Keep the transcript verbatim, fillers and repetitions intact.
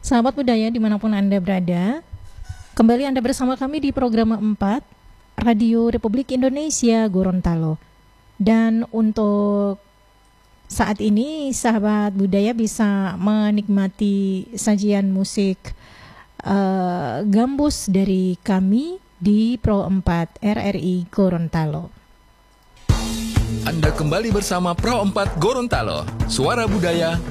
Sahabat budaya dimanapun Anda berada, kembali Anda bersama kami di program empat Radio Republik Indonesia Gorontalo. Dan untuk saat ini sahabat budaya bisa menikmati sajian musik uh, gambus dari kami di Pro empat R R I Gorontalo. Anda kembali bersama Pro empat Gorontalo, suara budaya